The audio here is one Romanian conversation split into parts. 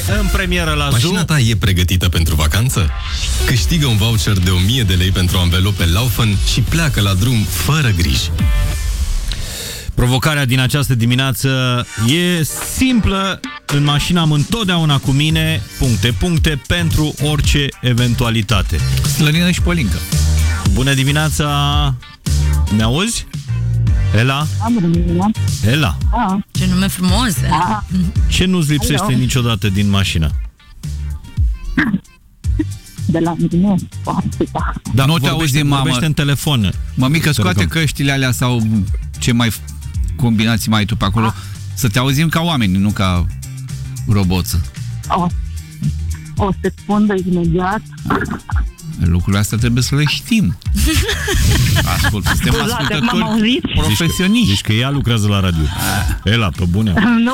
În premieră la Zoo. Mașina ta e pregătită pentru vacanță? Câștigă un voucher de 1000 de lei pentru anvelope Laufen și pleacă la drum fără griji. Provocarea din această dimineață e simplă. În mașină am întotdeauna cu mine puncte pentru orice eventualitate. Slănină și Polincă. Bună dimineața! Mi-auzi? Ela? Ela? Ce nume frumos! Ce nu-ți lipsește niciodată din mașină? De la mine, foarte tare. Da, nu te auzi din mamă. Vorbește în telefon. Mămică, scoate căștile alea sau ce mai combinații mai ai tu pe acolo, să te auzim ca oameni, nu ca roboță. O să spun de imediat. Lucrurile astea trebuie să le știm. Ascult, suntem ascultători profesioniști. Zici că ea lucrează la radio. Ela, pe bune. Nu,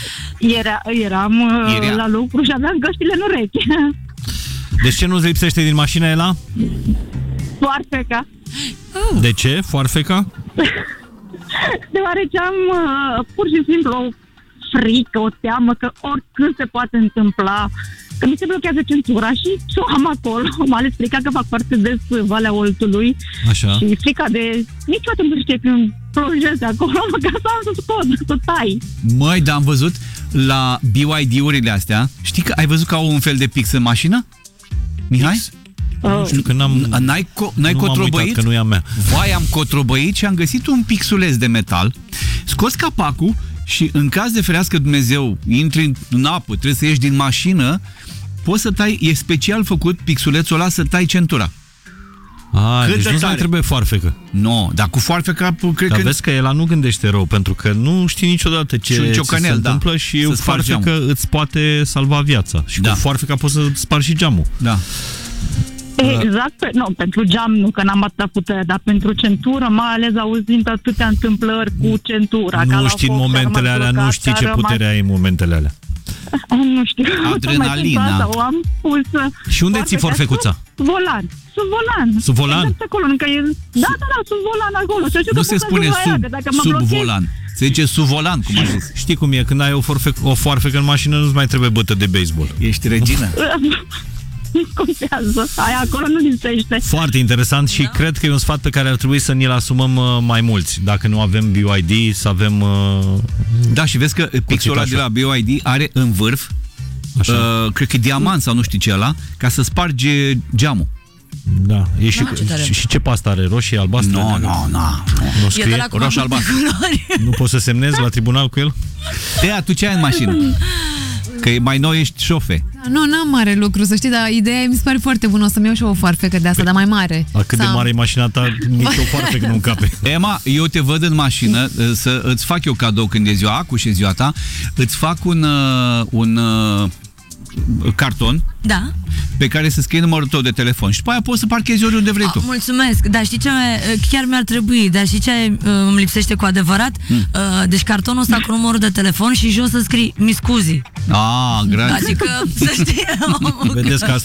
eram la lucru și aveam căștile în urechi. Deci ce nu-ți lipsește din mașină, Ela? Foarfeca. De ce? Foarfeca? Deoarece am pur și simplu o frică, o teamă că oricând se poate întâmpla, că mi se blochează centura și o am acolo, mai ales frica că fac foarte des Valea Oltului. Așa. Și frica de niciodată nu știe când plonjez acolo, măcar să am să scot, să tai. Măi, dar am văzut la BYD-urile astea, știi că ai văzut că au un fel de pix în mașină? Mihai? Nu știu că n-ai cotrobăit? Că nu e a mea. Vai, am cotrobăit și am găsit un pixuleț de metal, scoți capacul și în caz de ferească Dumnezeu, intri în apă, trebuie să ieși din mașină, poți să tai, e special făcut pixulețul ăla să tai centura. Deci nu mai trebuie foarfecă. Nu, dar cu foarfeca cred dar că... vezi că el nu gândește rău, pentru că nu știi niciodată ce se întâmplă și o foarfecă îți poate salva viața. Și cu foarfeca poți să spargi și geamul. Da. Exact, nu, pentru geam nu, că n-am atâta putere, dar pentru centură, mai ales auzind atâtea întâmplări cu centura. Nu știi în momentele alea, nu știi ce putere ai în momentele alea. Nu știu. Adrenalina. O am pusă. Și unde ții forfecuța? Sub volan. Sub volan? Exact acolo, încă e... Da, sub volan acolo. Nu se spune sub volan. Se zice sub volan, cum ai zis. Știi cum e, când ai o foarfecă în mașină, nu-ți mai trebuie bătă de baseball. Ești regină. Nu contează. Aia acolo nu lipsește. Foarte interesant și cred că e un sfat pe care ar trebui să ni-l asumăm mai mulți. Dacă nu avem BYD, să avem... Da, și vezi că pixul ăla de la BYD are în vârf, cred că diamant sau nu știu ce ăla, ca să sparge geamul. Da. Și ce pastă are? Roșie, albastră? Nu scrie? Roșie, albastră. Nu poți să semnezi la tribunal cu el? Tu ce ai în mașină? Că mai nou ești șofe. Nu, n-am mare lucru, să știi, dar ideea mi se pare foarte bună. O să-mi iau și o foarfecă de asta, dar mai mare. Cât de mare e mașina ta, nici o foarfecă nu încape. Emma, eu te văd în mașină, îți fac eu cadou când e ziua Acu și ziua ta, îți fac un carton pe care să scrie numărul tău de telefon și după aia poți să parchezi oriunde vrei tu. Mulțumesc, dar știi ce chiar mi-ar trebui, dar știi ce îmi lipsește cu adevărat? Deci cartonul ăsta cu numărul de telefon și jos să scrii mi scuzi. Grazie. Adică să știi. Vedeți că